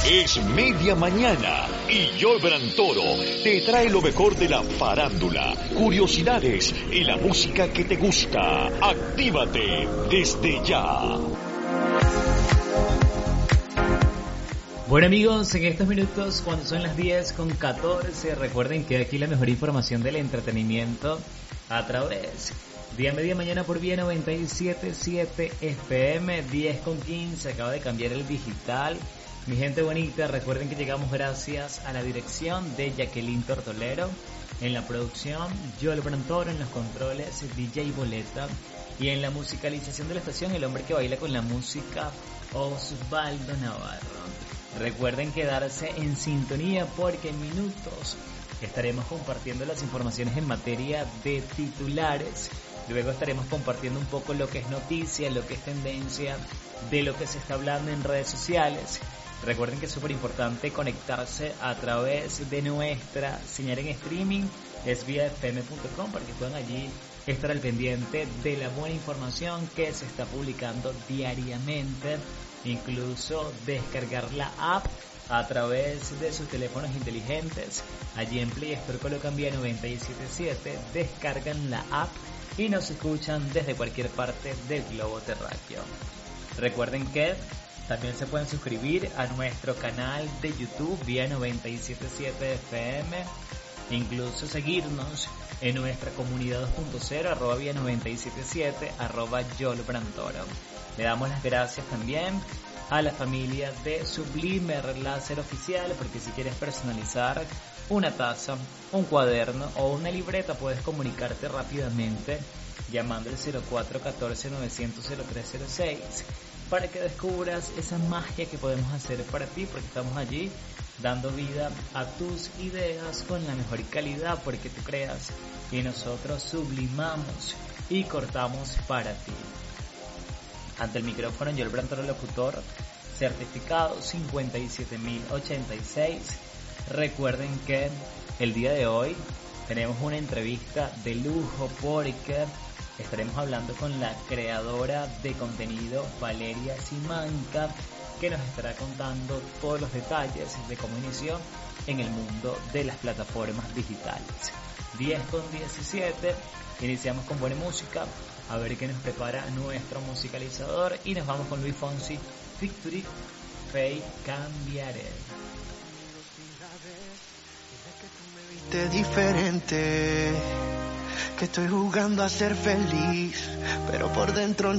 Es media mañana y Joel Toro te trae lo mejor de la farándula, curiosidades y la música que te gusta. Actívate desde ya. Bueno amigos, en estos minutos cuando son las 10:14, recuerden que aquí la mejor información del entretenimiento a través de media mañana por Vía 97.7 FM, 10:15, acaba de cambiar el digital. Mi gente bonita, recuerden que llegamos gracias a la dirección de Jacqueline Tortolero, en la producción Joel Brantoro, en los controles DJ Boleta y en la musicalización de la estación el hombre que baila con la música Osvaldo Navarro. Recuerden quedarse en sintonía porque en minutos estaremos compartiendo las informaciones en materia de titulares. Luego estaremos compartiendo un poco lo que es noticia, lo que es tendencia, de lo que se está hablando en redes sociales. Recuerden que es súper importante conectarse a través de nuestra señal en streaming, es viafm.com, para que puedan allí estar al pendiente de la buena información que se está publicando diariamente. Incluso descargar la app a través de sus teléfonos inteligentes. Allí en Play Store colocan Vía 97.7, descargan la app y nos escuchan desde cualquier parte del globo terráqueo. Recuerden que también se pueden suscribir a nuestro canal de YouTube Vía 97.7 FM, incluso seguirnos en nuestra comunidad 2.0 @Vía 97.7 @YolBrantoro. Le damos las gracias también a la familia de Sublimer Láser Oficial, porque si quieres personalizar una taza, un cuaderno o una libreta, puedes comunicarte rápidamente llamando al 0414-900-0306 para que descubras esa magia que podemos hacer para ti, porque estamos allí dando vida a tus ideas con la mejor calidad, porque tú creas y nosotros sublimamos y cortamos para ti. Ante el micrófono, Joel Brantoro, locutor, certificado 57086. Recuerden que el día de hoy tenemos una entrevista de lujo porque estaremos hablando con la creadora de contenido Valeria Simanca, que nos estará contando todos los detalles de cómo inició en el mundo de las plataformas digitales. 10:17, iniciamos con buena música. A ver qué nos prepara nuestro musicalizador y nos vamos con Luis Fonsi, Victory, Fey, Cambiaré. De diferente, que estoy jugando a ser feliz, pero por dentro